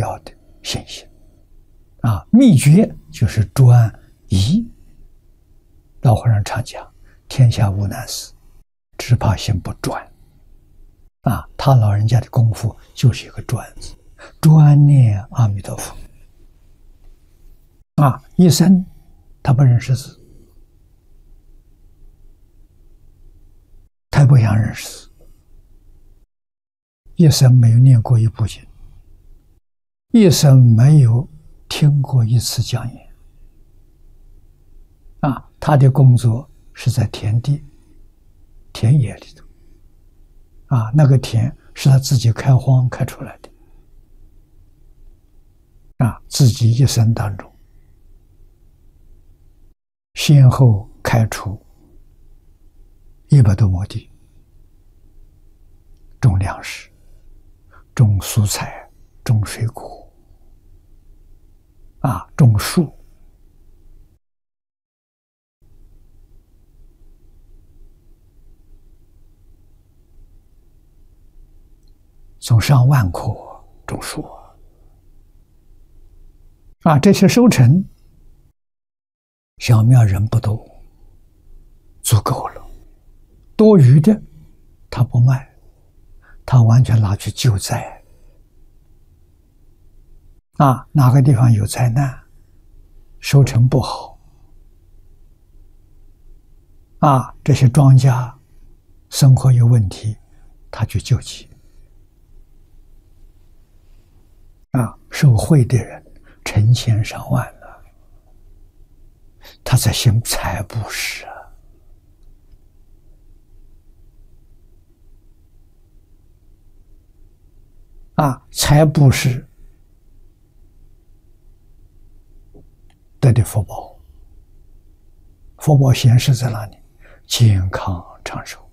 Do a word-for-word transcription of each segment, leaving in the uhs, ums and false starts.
要的信心啊！秘诀就是专一。老和尚常讲：“天下无难事，只怕心不专。”啊，他老人家的功夫就是一个专字，专念阿弥陀佛。啊，一生他不认识字，他不想认识字，一生没有念过一部经，一生没有听过一次讲演。啊，他的工作是在田地、田野里头。啊，那个田是他自己开荒开出来的。啊，自己一生当中，先后开出一百多亩地，种粮食、种蔬菜、种水果，啊，种树。种上万棵种树啊，这些收成，小庙人不多，足够了。多余的他不卖，他完全拿去救灾。啊，哪个地方有灾难，收成不好，啊，这些庄稼生活有问题，他去救济。啊，受贿的人成千上万了，他在行财布施啊！啊，财布施得的福报，福报显示在哪里？健康长寿。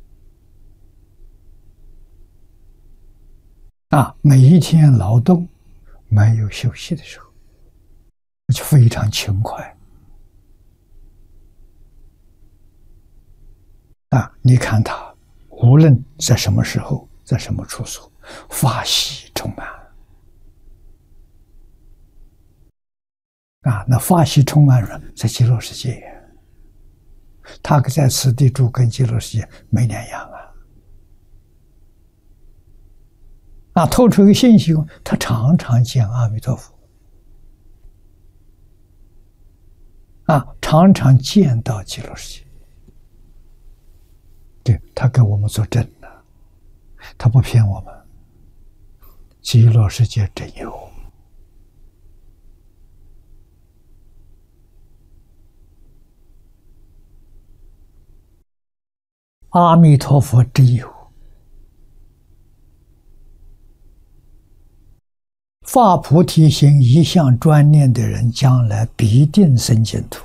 啊，每一天劳动没有休息的时候，就非常勤快。啊，你看他无论在什么时候，在什么处所，法喜充满。啊，那法喜充满了，在极乐世界，他在此地住跟极乐世界没两样啊。啊，透出一个信息，他常常见阿弥陀佛，啊，常常见到极乐世界。对，他给我们作证了，他不骗我们，极乐世界真有。阿弥陀佛真有。发菩提心一向专念的人，将来必定生净土。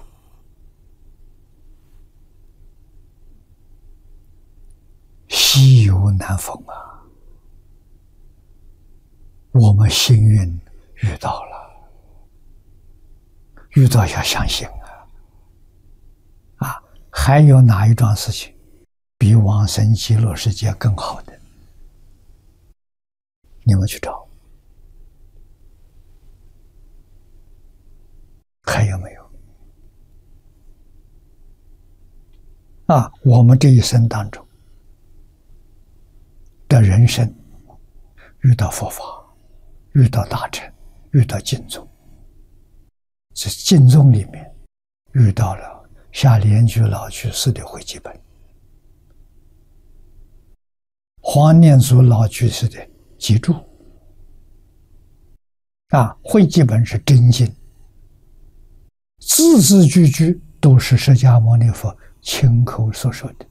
稀有难逢啊！我们幸运遇到了，遇到要相信啊！啊，还有哪一桩事情比往生极乐世界更好的？你们去找。还有没有？啊，我们这一生当中的人生，遇到佛法，遇到大乘，遇到净宗，在净宗里面遇到了下莲居老居士的汇集本，黄念祖老居士的集注，啊，汇集本是真经。字字句句都是释迦牟尼佛亲口所说的。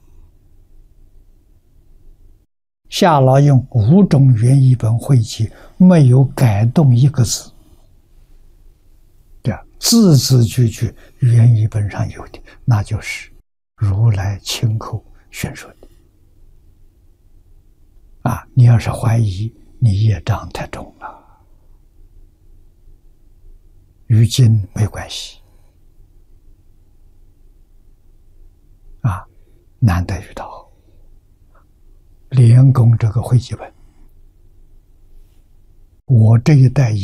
夏老用五种原译本汇集，没有改动一个字。对，字字句句原译本上有的，那就是如来亲口宣说的。啊，你要是怀疑，你业障太重了，与经没关系。啊，难得遇到莲公这个汇集本，我这一代